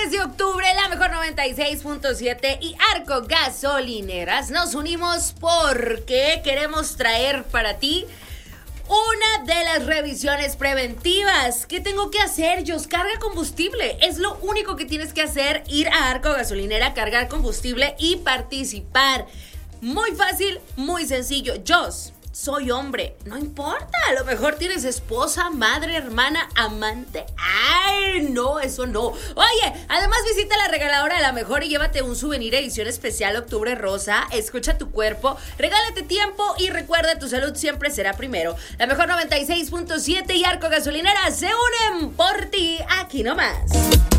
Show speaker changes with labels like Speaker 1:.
Speaker 1: mes de octubre, la mejor 96.7 y Arco Gasolineras nos unimos porque queremos traer para ti una de las revisiones preventivas. ¿Qué tengo que hacer? Jos, carga combustible. Es lo único que tienes que hacer, ir a Arco Gasolinera, cargar combustible y participar. Muy fácil, muy sencillo. Jos, soy hombre, no importa, a lo mejor tienes esposa, madre, hermana, amante. ¡Ay, no, eso no! Oye, además visita la regaladora de La Mejor y llévate un souvenir edición especial Octubre Rosa. Escucha tu cuerpo, regálate tiempo y recuerda, tu salud siempre será primero. La Mejor 96.7 y Arco Gasolinera se unen por ti, aquí nomás.